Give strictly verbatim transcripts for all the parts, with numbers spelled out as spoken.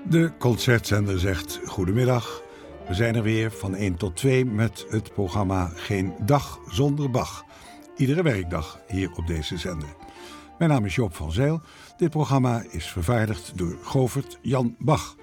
De concertzender zegt goedemiddag. We zijn er weer van één tot twee met het programma Geen Dag Zonder Bach. Iedere werkdag hier op deze zender. Mijn naam is Joop van Zijl. Dit programma is vervaardigd door Govert Jan Bach.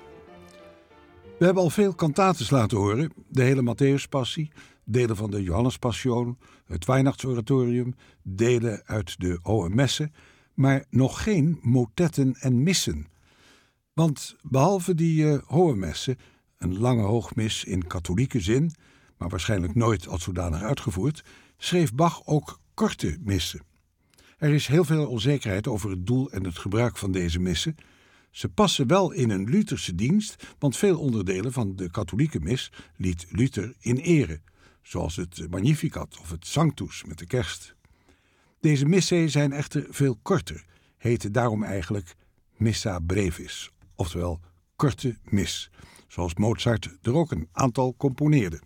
We hebben al veel cantates laten horen. De hele Matthäuspassie, delen van de Johannespassion, het Weihnachtsoratorium, delen uit de Hohe Messe, maar nog geen motetten en missen. Want behalve die uh, Hohe Messe, een lange hoogmis in katholieke zin, maar waarschijnlijk nooit als zodanig uitgevoerd, schreef Bach ook korte missen. Er is heel veel onzekerheid over het doel en het gebruik van deze missen. Ze passen wel in een Lutherse dienst, want veel onderdelen van de katholieke mis liet Luther in ere, zoals het Magnificat of het Sanctus met de kerst. Deze missae zijn echter veel korter, heten daarom eigenlijk Missa brevis, oftewel korte mis, zoals Mozart er ook een aantal componeerde.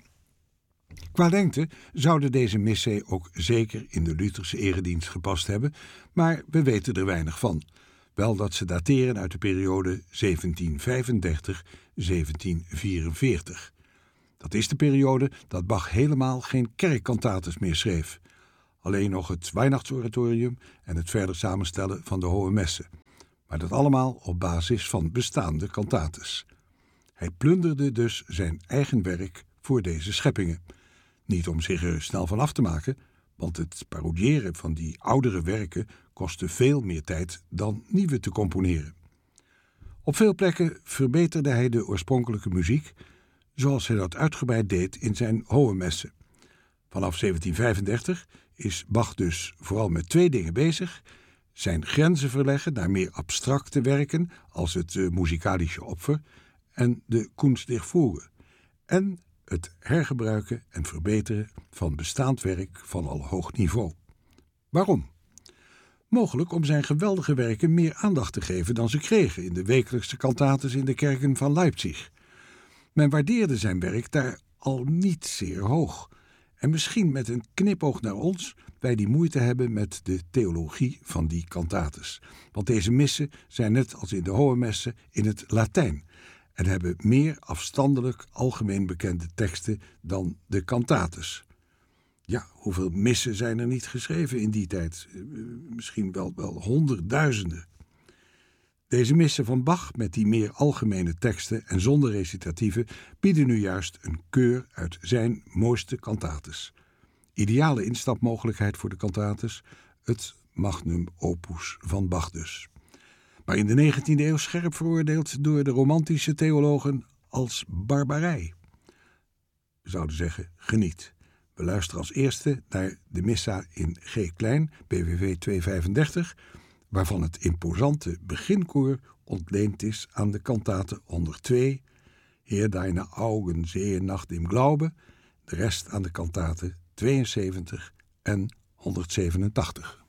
Qua lengte zouden deze missae ook zeker in de Lutherse eredienst gepast hebben, maar we weten er weinig van. Wel dat ze dateren uit de periode zeventien vijfendertig tot zeventien vierenveertig. Dat is de periode dat Bach helemaal geen kerkcantates meer schreef. Alleen nog het Weihnachtsoratorium en het verder samenstellen van de Hohe Messe. Maar dat allemaal op basis van bestaande cantates. Hij plunderde dus zijn eigen werk voor deze scheppingen. Niet om zich er snel van af te maken, want het parodiëren van die oudere werken kostte veel meer tijd dan nieuwe te componeren. Op veel plekken verbeterde hij de oorspronkelijke muziek, zoals hij dat uitgebreid deed in zijn Hohe Messe. Vanaf zeventien vijfendertig is Bach dus vooral met twee dingen bezig: zijn grenzen verleggen naar meer abstracte werken als het uh, Musikalische Opfer en de Kunst der Fuge, en het hergebruiken en verbeteren van bestaand werk van al hoog niveau. Waarom? Mogelijk om zijn geweldige werken meer aandacht te geven dan ze kregen in de wekelijkse cantates in de kerken van Leipzig. Men waardeerde zijn werk daar al niet zeer hoog. En misschien met een knipoog naar ons, wij die moeite hebben met de theologie van die cantates. Want deze missen zijn net als in de Hohe Messe in het Latijn en hebben meer afstandelijk algemeen bekende teksten dan de cantates. Ja, hoeveel missen zijn er niet geschreven in die tijd? Misschien wel, wel honderdduizenden. Deze missen van Bach met die meer algemene teksten en zonder recitatieve bieden nu juist een keur uit zijn mooiste cantates. Ideale instapmogelijkheid voor de cantates, het magnum opus van Bach dus. Maar in de negentiende eeuw scherp veroordeeld door de romantische theologen als barbarij. We zouden zeggen, geniet. We luisteren als eerste naar de Missa in G klein, B W V tweehonderdvijfendertig, waarvan het imposante beginkoor ontleend is aan de kantate honderdtwee, Heer deine Augen sehen nach dem Glaube, de rest aan de kantate tweeënzeventig en honderdzevenentachtig.